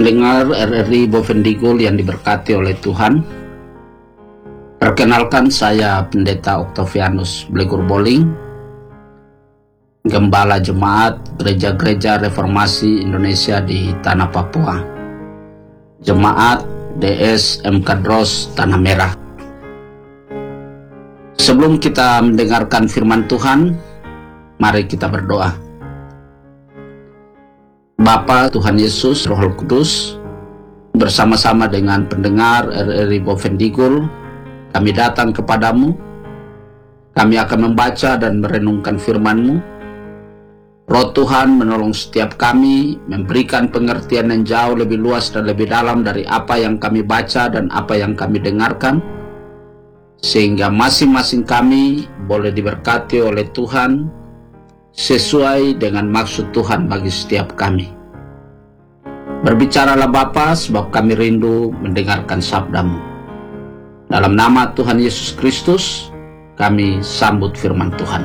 Pendengar RRI Bovendigul yang diberkati oleh Tuhan, perkenalkan saya Pendeta Octavianus Blegur Boling, Gembala Jemaat Gereja-Gereja Reformasi Indonesia di Tanah Papua, Jemaat DS MK Dros Tanah Merah. Sebelum kita mendengarkan firman Tuhan, mari kita berdoa. Bapa Tuhan Yesus, Roh Kudus, bersama-sama dengan pendengar RRI Bovendigul, kami datang kepadamu. Kami akan membaca dan merenungkan firman-Mu. Roh Tuhan menolong setiap kami, memberikan pengertian yang jauh lebih luas dan lebih dalam dari apa yang kami baca dan apa yang kami dengarkan, sehingga masing-masing kami boleh diberkati oleh Tuhan sesuai dengan maksud Tuhan bagi setiap kami. Berbicaralah Bapa, sebab kami rindu mendengarkan sabda-Mu. Dalam nama Tuhan Yesus Kristus, kami sambut firman Tuhan.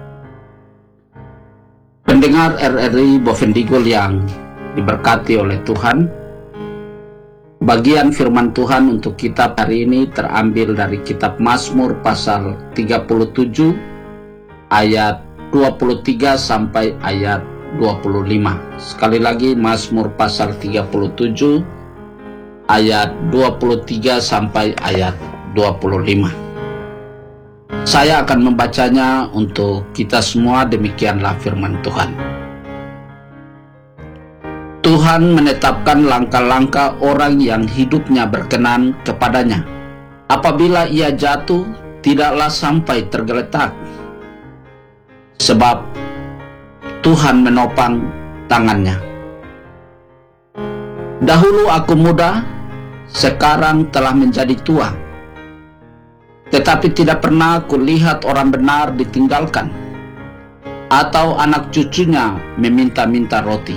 Pendengar RRI Bovendigul yang diberkati oleh Tuhan, bagian firman Tuhan untuk kita hari ini terambil dari kitab Mazmur pasal 37 ayat 23 sampai ayat 25. Sekali lagi, Mazmur pasal 37 ayat 23 sampai ayat 25. Saya akan membacanya untuk kita semua. Demikianlah firman Tuhan. Tuhan menetapkan langkah-langkah orang yang hidupnya berkenan kepadanya. Apabila ia jatuh, tidaklah sampai tergeletak, sebab Tuhan menopang tangannya. Dahulu aku muda, sekarang telah menjadi tua, tetapi tidak pernah kulihat orang benar ditinggalkan, atau anak cucunya meminta-minta roti.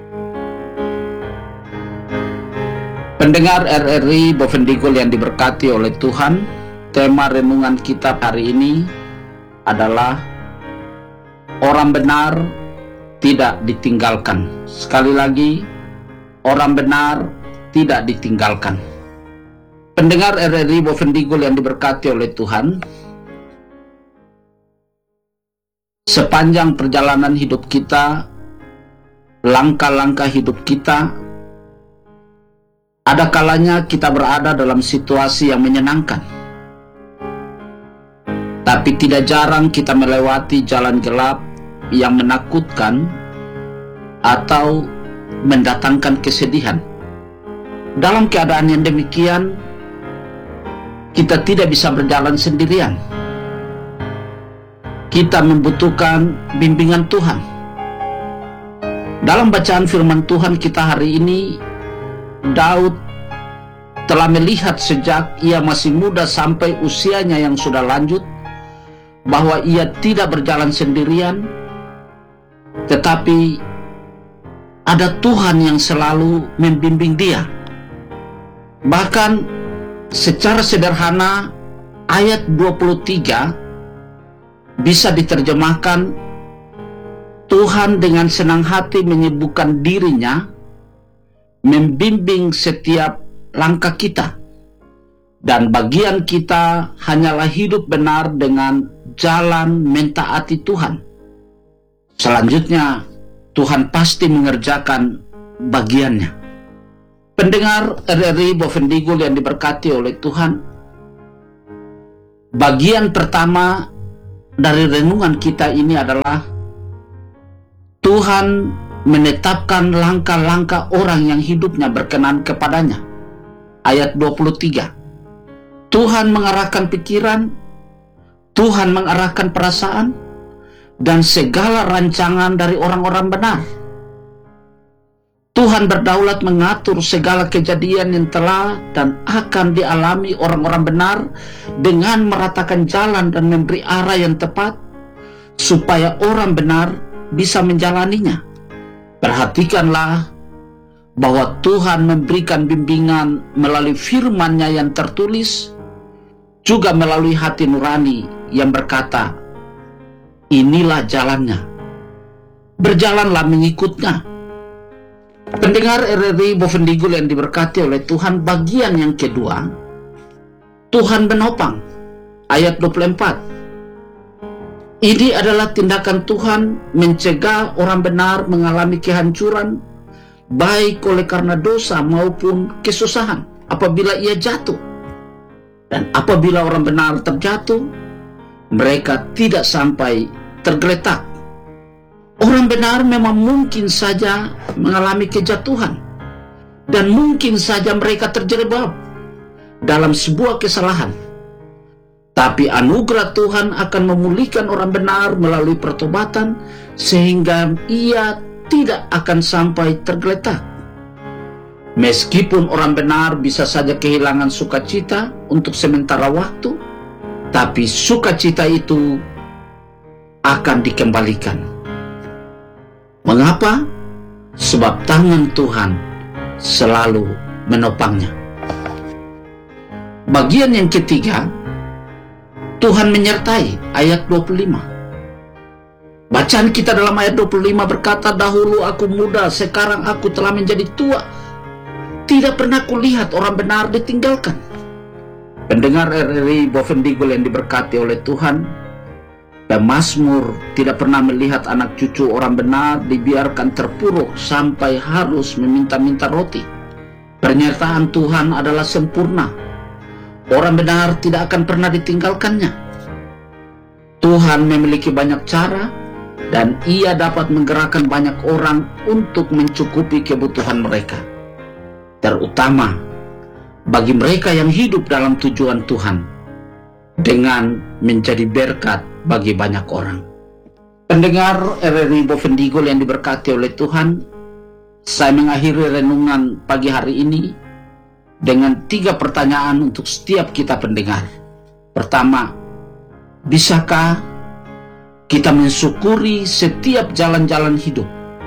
Pendengar RRI Bovendigul yang diberkati oleh Tuhan, tema renungan kita hari ini adalah orang benar tidak ditinggalkan. Sekali lagi, orang benar tidak ditinggalkan. Pendengar RRI Bovendigul yang diberkati oleh Tuhan, sepanjang perjalanan hidup kita, langkah-langkah hidup kita, ada kalanya kita berada dalam situasi yang menyenangkan, tapi tidak jarang kita melewati jalan gelap yang menakutkan atau mendatangkan kesedihan. Dalam keadaan yang demikian, kita tidak bisa berjalan sendirian. Kita membutuhkan bimbingan Tuhan. Dalam bacaan firman Tuhan kita hari ini, Daud telah melihat sejak ia masih muda sampai usianya yang sudah lanjut, bahwa ia tidak berjalan sendirian, tetapi ada Tuhan yang selalu membimbing dia. Bahkan secara sederhana, ayat 23 bisa diterjemahkan, Tuhan dengan senang hati menyibukkan dirinya, membimbing setiap langkah kita, dan bagian kita hanyalah hidup benar dengan jalan mentaati Tuhan. Selanjutnya, Tuhan pasti mengerjakan bagiannya. Pendengar RRI Bovendigul yang diberkati oleh Tuhan, bagian pertama dari renungan kita ini adalah Tuhan menetapkan langkah-langkah orang yang hidupnya berkenan kepadanya. Ayat 23. Tuhan mengarahkan pikiran, Tuhan mengarahkan perasaan, dan segala rancangan dari orang-orang benar. Tuhan berdaulat mengatur segala kejadian yang telah dan akan dialami orang-orang benar dengan meratakan jalan dan memberi arah yang tepat supaya orang benar bisa menjalaninya. Perhatikanlah bahwa Tuhan memberikan bimbingan melalui firman-Nya yang tertulis, juga melalui hati nurani yang berkata, inilah jalannya, berjalanlah mengikutnya. Pendengar RRI Bovendigul yang diberkati oleh Tuhan, bagian yang kedua, Tuhan menopang, ayat 24. Ini adalah tindakan Tuhan mencegah orang benar mengalami kehancuran, baik oleh karena dosa maupun kesusahan apabila ia jatuh. Dan apabila orang benar terjatuh, mereka tidak sampai tergeletak. Orang benar memang mungkin saja mengalami kejatuhan, dan mungkin saja mereka terjerembab dalam sebuah kesalahan. Tapi anugerah Tuhan akan memulihkan orang benar melalui pertobatan, sehingga ia tidak akan sampai tergeletak. Meskipun orang benar bisa saja kehilangan sukacita untuk sementara waktu, tapi sukacita itu akan dikembalikan. Mengapa? Sebab tangan Tuhan selalu menopangnya. Bagian yang ketiga, Tuhan menyertai, ayat 25. Bacaan kita dalam ayat 25 berkata, dahulu aku muda, sekarang aku telah menjadi tua. Tidak pernah kulihat orang benar ditinggalkan. Pendengar RRI Bovendigul yang diberkati oleh Tuhan, Mazmur tidak pernah melihat anak cucu orang benar dibiarkan terpuruk sampai harus meminta-minta roti. Pernyataan Tuhan adalah sempurna. Orang benar tidak akan pernah ditinggalkannya. Tuhan memiliki banyak cara, dan ia dapat menggerakkan banyak orang untuk mencukupi kebutuhan mereka, terutama bagi mereka yang hidup dalam tujuan Tuhan, dengan menjadi berkat bagi banyak orang. Pendengar RRI Bovendigul yang diberkati oleh Tuhan, saya mengakhiri renungan pagi hari ini dengan 3 pertanyaan untuk setiap kita pendengar. Pertama, bisakah kita mensyukuri setiap jalan-jalan hidup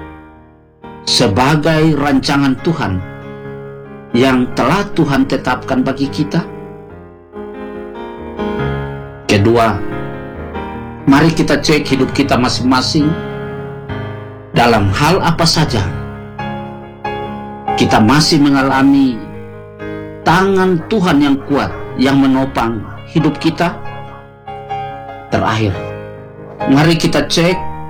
sebagai rancangan Tuhan yang telah Tuhan tetapkan bagi kita? Kedua, mari kita cek hidup kita masing-masing. Dalam hal apa saja kita masih mengalami tangan Tuhan yang kuat yang menopang hidup kita? Terakhir, mari kita cek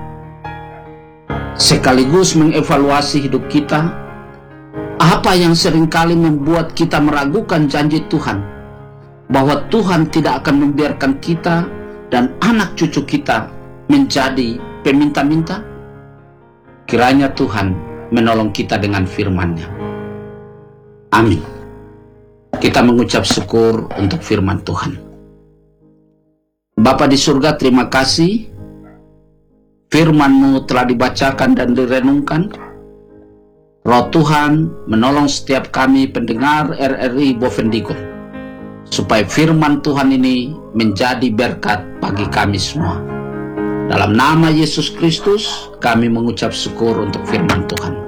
sekaligus mengevaluasi hidup kita. Apa yang seringkali membuat kita meragukan janji Tuhan bahwa Tuhan tidak akan membiarkan kita dan anak cucu kita menjadi peminta-minta? Kiranya Tuhan menolong kita dengan firman-Nya. Amin. Kita mengucap syukur untuk firman Tuhan. Bapa di surga, terima kasih firman-Mu telah dibacakan dan direnungkan. Roh Tuhan menolong setiap kami pendengar RRI Bovendigul, supaya firman Tuhan ini menjadi berkat bagi kami semua. Dalam nama Yesus Kristus kami mengucap syukur untuk firman Tuhan.